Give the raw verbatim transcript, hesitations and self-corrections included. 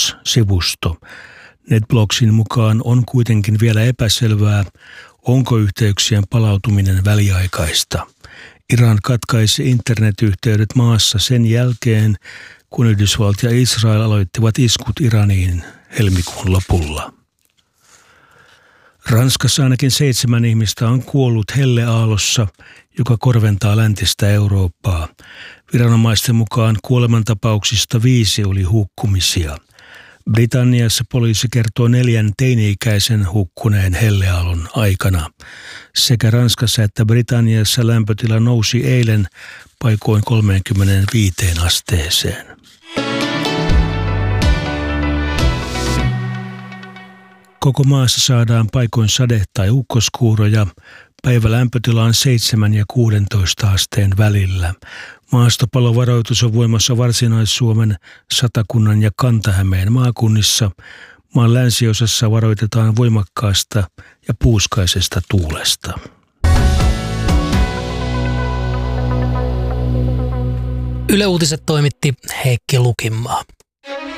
NetBlocks-sivusto. NetBlocksin mukaan on kuitenkin vielä epäselvää, onko yhteyksien palautuminen väliaikaista. Iran katkaisi internetyhteydet maassa sen jälkeen, kun Yhdysvallat ja Israel aloittivat iskut Iraniin helmikuun lopulla. Ranskassa ainakin seitsemän ihmistä on kuollut helleaallossa, joka korventaa läntistä Eurooppaa. Viranomaisten mukaan kuolemantapauksista viisi oli hukkumisia. Britanniassa poliisi kertoo neljän teini-ikäisen hukkuneen helleaallon aikana. Sekä Ranskassa että Britanniassa lämpötila nousi eilen paikoin kolmeenkymmeneenviiteen asteeseen. Koko maassa saadaan paikoin sade- tai ukkoskuuroja. Päivälämpötila on seitsemän ja kuusitoista asteen välillä. Maastopalovaroitus on voimassa Varsinais-Suomen, Satakunnan ja Kanta-Hämeen maakunnissa. Maan länsiosassa varoitetaan voimakkaasta ja puuskaisesta tuulesta. Yle Uutiset toimitti Heikki Lukinmaa.